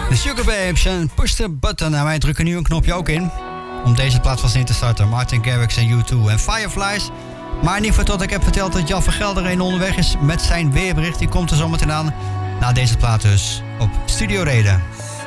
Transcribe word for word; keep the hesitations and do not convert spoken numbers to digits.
De Sugar Babes en Push the Button. En wij drukken nu een knopje ook in om deze plaat vast in te starten. Martin Garrix en U twee en Fireflies. Maar niet voor tot ik heb verteld dat Jan van Gelderen onderweg is met zijn weerbericht. Die komt er zometeen aan. Na deze plaat dus op Studio Reden.